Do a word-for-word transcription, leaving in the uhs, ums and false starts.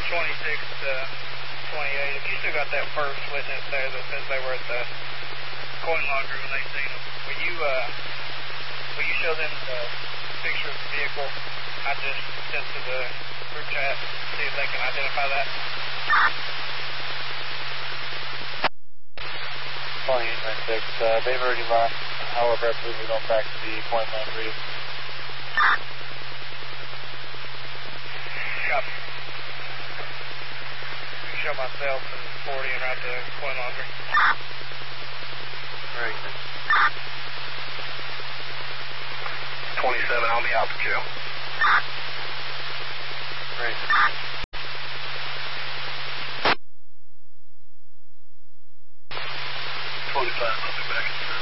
twenty-six to twenty-eight. If you still got that first witness there that says they were at the coin laundry when they seen them, will you, uh, will you show them the picture of the vehicle I just sent to the group chat, see if they can identify that? twenty-eight ninety-six, uh, they've already left. However, I believe we're going back to the coin laundry. Copy. Show myself and forty and right to coin laundry. Right. twenty-seven on the altitude. Right. twenty-five, I'll be back in